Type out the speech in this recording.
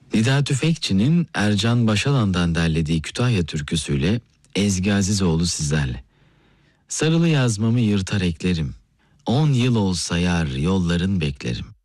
Nida Tüfekçi'nin Ercan Başalan'dan derlediği Kütahya türküsüyle Ezgi Azizoğlu sizlerle. Sarılı yazmamı yırtar eklerim, 10 yıl olsa yar yolların beklerim.